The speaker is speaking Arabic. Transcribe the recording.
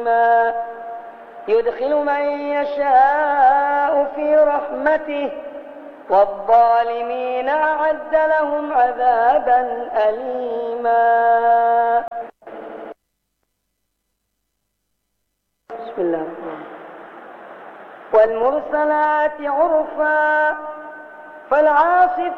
أليما يدخل من يشاء في رحمته والظالمين أعد لهم عذابا أليما. بسم الله الرحمن الرحيم. والمرسلات عرفا فالعاصفات